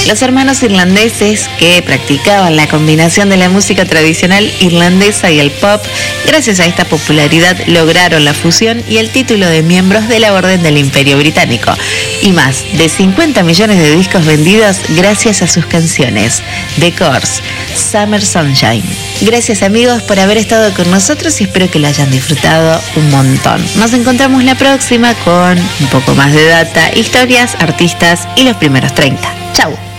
Los hermanos irlandeses que practicaban la combinación de la música tradicional irlandesa y el pop, gracias a esta popularidad lograron la fusión y el título de miembros de la Orden del Imperio Británico, y más de 50 millones de discos vendidos gracias a sus canciones. The Corrs, Summer Sunshine. Gracias amigos por haber estado con nosotros y espero que lo hayan disfrutado un montón. Nos encontramos la próxima con un poco más de data, historias, artistas y los primeros 30. Chau.